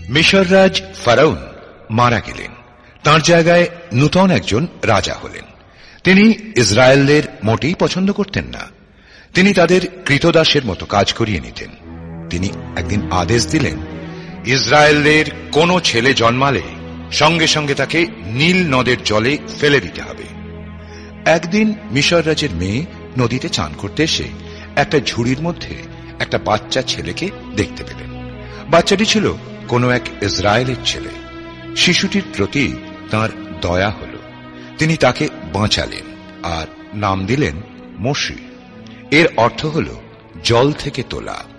মিশর রাজ ফারাউন মারা গেলেন। তাঁর জায়গায় নূতন একজন রাজা হলেন। তিনি ইসরায়েলদের মোটেই পছন্দ করতেন না। তিনি তাদের কৃতদাসের মতো কাজ করিয়ে নিতেন। তিনি একদিন আদেশ দিলেন, ইসরায়েলদের কোন ছেলে জন্মালে সঙ্গে সঙ্গে তাকে নীল নদের জলে ফেলে দিতে হবে। একদিন মিশর রাজের মেয়ে নদীতে চান করতে এসে একটা ঝুড়ির মধ্যে একটা বাচ্চা ছেলেকে দেখতে পেলেন। বাচ্চাটি ছিল কোন এক ইসরায়েলের ছেলে। শিশুটির প্রতি তাঁর দয়া হল। তিনি তাকে বাঁচালেন আর নাম দিলেন মোশে। এর অর্থ হল জল থেকে তোলা।